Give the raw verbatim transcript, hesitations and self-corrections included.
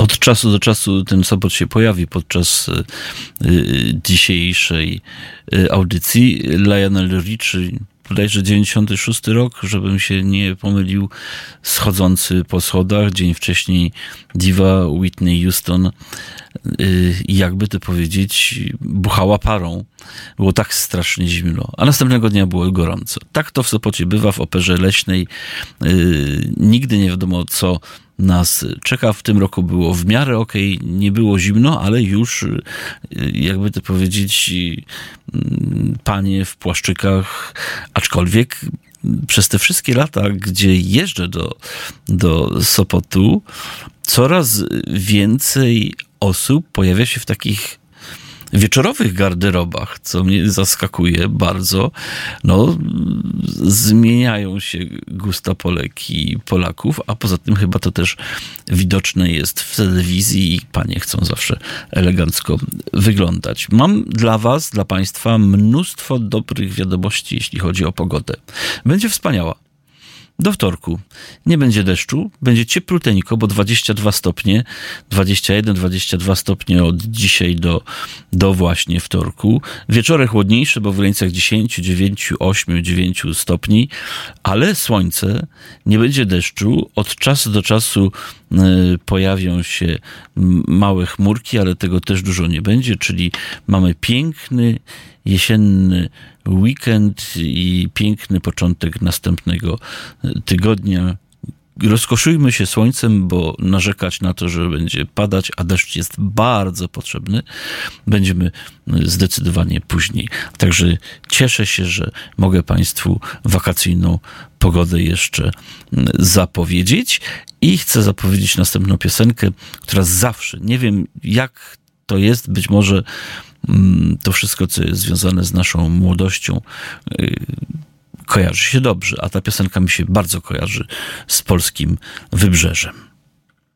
Od czasu do czasu ten Sopot się pojawi podczas y, y, dzisiejszej y, audycji. Lionel Richie, bodajże dziewięćdziesiąty szósty rok, żebym się nie pomylił, schodzący po schodach. Dzień wcześniej diwa Whitney Houston, y, jakby to powiedzieć, buchała parą. Było tak strasznie zimno, a następnego dnia było gorąco. Tak to w Sopocie bywa, w Operze Leśnej. Y, nigdy nie wiadomo, co nas czeka. W tym roku było w miarę okej, okay, nie było zimno, ale już, jakby to powiedzieć, panie w płaszczykach, aczkolwiek przez te wszystkie lata, gdzie jeżdżę do, do Sopotu, coraz więcej osób pojawia się w takich wieczorowych garderobach, co mnie zaskakuje bardzo. No, zmieniają się gusta Polek i Polaków, a poza tym chyba to też widoczne jest w telewizji i panie chcą zawsze elegancko wyglądać. Mam dla was, dla państwa mnóstwo dobrych wiadomości, jeśli chodzi o pogodę. Będzie wspaniała. Do wtorku nie będzie deszczu, będzie ciepluteńko, bo dwadzieścia dwa stopnie, dwadzieścia jeden dwadzieścia dwa stopnie od dzisiaj do, do właśnie wtorku. Wieczorem chłodniejsze, bo w granicach dziesięć, dziewięć, osiem, dziewięć stopni, ale słońce, nie będzie deszczu. Od czasu do czasu y, pojawią się małe chmurki, ale tego też dużo nie będzie, czyli mamy piękny, jesienny weekend i piękny początek następnego tygodnia. Rozkoszujmy się słońcem, bo narzekać na to, że będzie padać, a deszcz jest bardzo potrzebny, będziemy zdecydowanie później. Także cieszę się, że mogę państwu wakacyjną pogodę jeszcze zapowiedzieć i chcę zapowiedzieć następną piosenkę, która zawsze, nie wiem jak to jest, być może to wszystko, co jest związane z naszą młodością, kojarzy się dobrze, a ta piosenka mi się bardzo kojarzy z polskim wybrzeżem.